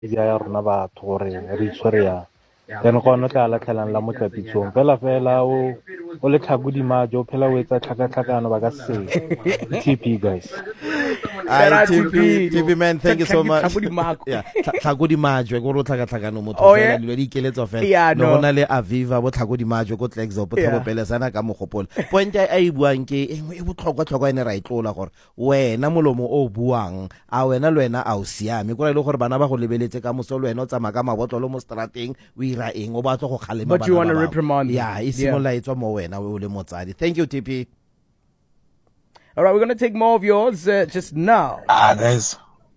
ya rona batho gore re itshwere yang then gone tla latlhelang la motlapitsong fela o le tlhakodimajo o phela o etsa tlhakatlhakano ba ka se TP guys. TP man, thank you so much. Yeah, tlhakodimajo go ro tlhakatlhakano motho fela dilo di keletso fela no gona le Aviva bo tlhakodimajo go Tlexo bo thobopele sana ka mogopolo point a e buang ke e botlhokwa ene ra itlola gore wena molomo o buang a wena lwena a o siame go le gore bana ba go lebeletse ka moso lwena o tsama ka mabotlolo mo strateng o ira eng o batla go kgalema bana. But you want to reprimand. Yeah, isimola etswa mo wena o le motsadi. Thank you TP. All right, we're going to take more of yours just now. Guys.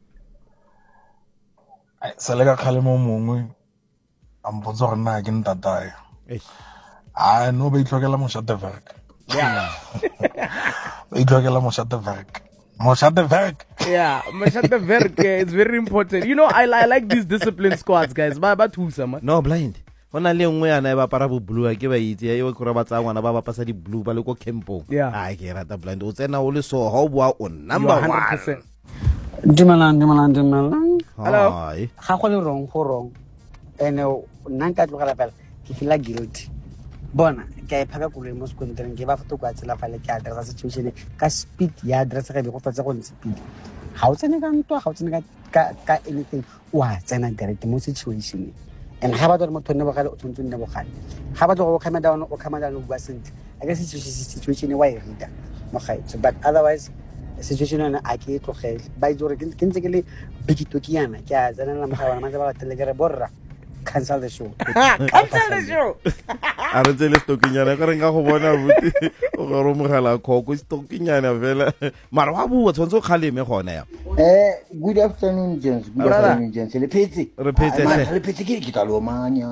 Salega khalemo mongwe ampotsa gore na ke ntatae. No ba itlhokela mo Shatterberg. Yeah. Ba itlhokela mo Shatterberg. Yeah, Shatterberg is very important. You know, I like these discipline squads, guys. Ba thusa man. No blind. Ona le nngwe yana e ba para bo blue ke ba itse e go ba tsa ngwana ba ba pasa di blue ba le ko campong. Ai ke rata blind o tsena o le so ha o bua o number 1. Dumelang. Hello. Ga go le wrong. Ene nna ka tlogela pela ke feel guilty. Bona ke a phaka go le mo sekontereng ke ba foto kwa tsela fa le ke address situation ka speed ya address ga be go fatsa go speed. Ha o tsene ka ntwa ga o tsene ka anything wa tsena direct mo situation. And ga ba tlo mo thone bogale o tsontse nne bogale ga ba tlo go khama down o bua sentle I guess situation wa e reader mo gaetso but otherwise situation ona a ke tlogele ba itse gore ke ntse ke le bigitokiana ke a tsenela mo ga bana ba tele ke re borra cancel the show a re tsele stokinyana ka re nga go bona buti o go ro mogala khoko stokinyana vela mara wa bua tshwanetse o khaleme gona ya. Good afternoon gents. Le phetse ke talo manya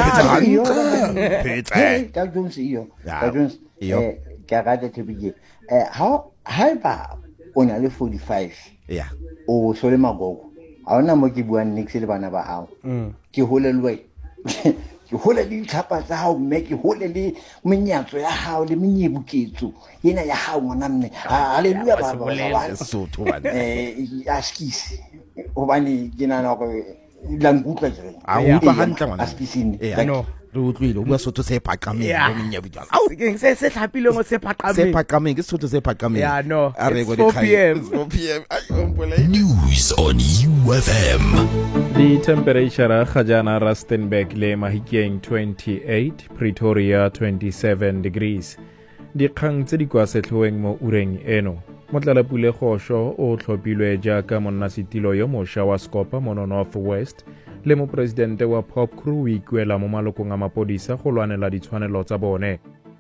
phetse ka Jones iyo ke ga te tebige how ba ona le 45 yeah o sole magogo a ona mo ke buang next le bana ba hao ke holelwe ke hole le tlhapa tsa hao mme ke hole le menyatso ya hao le menyebuketso yena ya hao ngwana mme haleluya baba Sotho bana askisi obane ke nana go langutla jere a utlwa hantle ngwana askisini I know re utlwile o bua Sotho se paqameng mo menyebuketso au se tlhapileng o se paqameng ke Sotho se paqameng. Yeah, no. It's 4 p.m. News on UFM. The temperature ga jana Rustenburg le Mahikeng 28, Pretoria 27 degrees. Dikgang tse di kwa setlhoeng mo ureng eno. Motlalepule Kgosho o tlhophilwe jaaka monnasetilo yo mošwa wa Scopa mo North West le mo presidente wa Pop Crew o ikuela mo malokong a mapodisa go lwanela ditshwanelo tsa bone.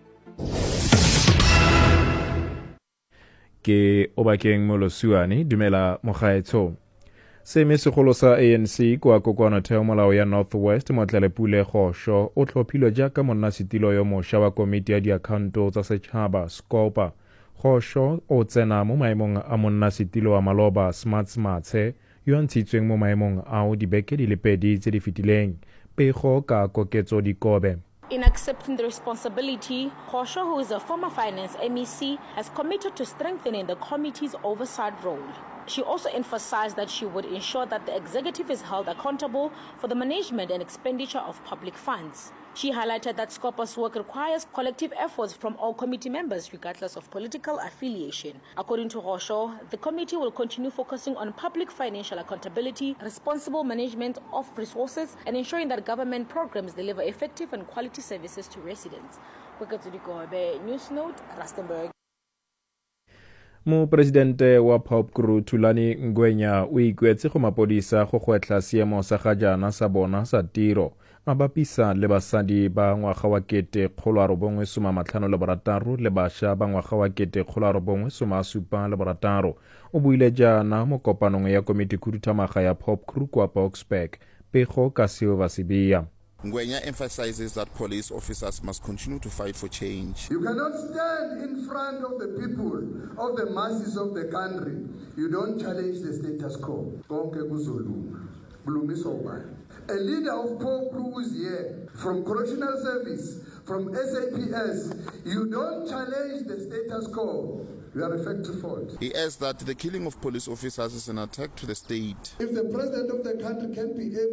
Ke Obakeng Molosuane dumela mogaetsho. Seme segolo sa ANC kwa kokwanatheo molao ya North West Motlalepule Kgosho o tlhophilwe jaaka monnasetilo yo mošwa wa komiti ya diakhaonto tsa setšhaba Scopa. Kgosho o tsena mo maemong a monnasetilo wa maloba Smarts Matshe yo ntshitsweng mo maemong ao dibeke di le pedi tse di fetileng pego ka koketso dikobe. In accepting the responsibility, Kgosho, who is a former finance MEC, has committed to strengthening the committee's oversight role. She also emphasized that she would ensure that the executive is held accountable for the management and expenditure of public funds. She highlighted that Scopa's work requires collective efforts from all committee members, regardless of political affiliation. According to Kgosho, the committee will continue focusing on public financial accountability, responsible management of resources, and ensuring that government programs deliver effective and quality services to residents. News Note, Rustenburg. Mo presidente wa Pop Crew Thulani Ngwenya o ikuetse go mapodisa go gwetla seemo sa ga jana sa bona sa tiro a bapisa le basadi ba ngwaga wa 1956 le bašwa ba ngwaga wa 1976 o buile jaana mo kopanong ya komiti khuduthamaga ya Pop Crew kwa Boksburg pego ka seo ba se bea. Ngwenya emphasizes that police officers must continue to fight for change. You cannot stand in front of the people, of the masses of the country. You don't challenge the status quo. A leader of Pop Crew is here, from correctional service, from SAPS. You don't challenge the status quo. You are a factory fault. He adds that the killing of police officers is an attack to the state. If the president of the country can be able